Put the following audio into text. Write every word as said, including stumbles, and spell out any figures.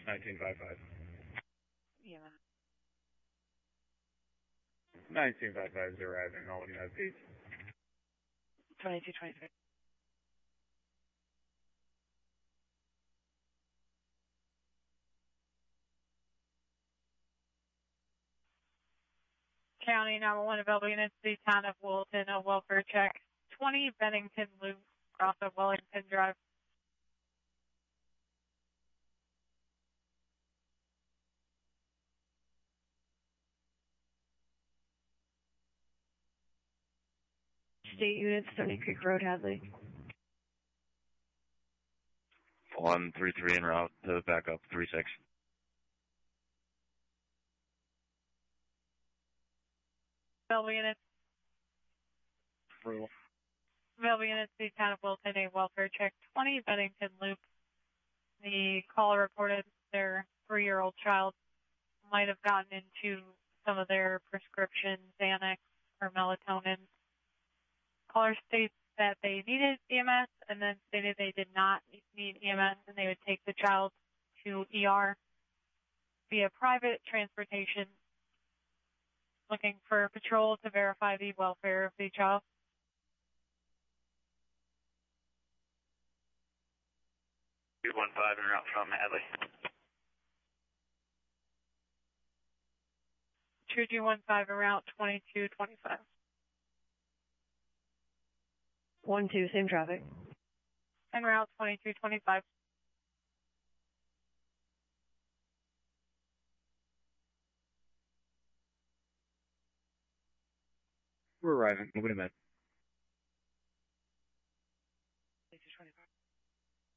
nineteen fifty-five. Yeah. nineteen fifty-five is arriving, all United States. twenty-two twenty-three. County nine one one available units, the town of Wilton, a welfare check. twenty Bennington Loop, cross of Wellington Drive. State units, Stony Creek Road, Hadley. one three three en route to backup three six. Available units. Approval. Available units, the town of Wilton, a welfare check. twenty Bennington Loop. The caller reported their three-year-old child might have gotten into some of their prescriptions, Xanax or melatonin. Caller states that they needed E M S and then stated they did not need E M S and they would take the child to E R via private transportation, looking for a patrol to verify the welfare of the child. two one five en route from Hadley. two two one five around twenty-two twenty-five. one two, same traffic. En route twenty-two twenty-five. We're arriving. Moving to med.